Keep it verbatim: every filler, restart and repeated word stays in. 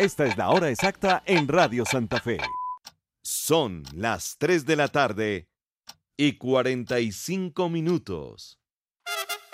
Esta es la hora exacta en Radio Santa Fe. Son las tres de la tarde y cuarenta y cinco minutos.